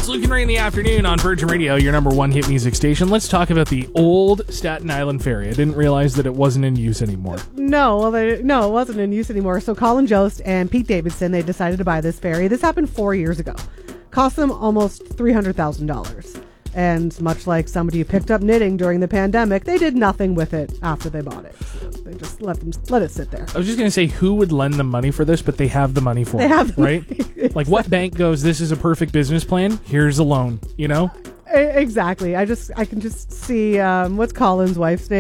Luke and Ray in the afternoon on Virgin Radio, your number one hit music station. Let's talk about the old Staten Island ferry. I didn't realize that it wasn't in use anymore. No, it wasn't in use anymore. So Colin Jost and Pete Davidson, they decided to buy this ferry. This happened 4 years ago. Cost them almost $300,000. And much like somebody who picked up knitting during the pandemic, they did nothing with it after they bought it. So they just let it sit there. I was just going to say, who would lend them money for this, but they have the money for They it, have the right? money. Exactly. Like, what bank goes, this is a perfect business plan, here's a loan, you know? Exactly. I can just see, what's Colin's wife's name?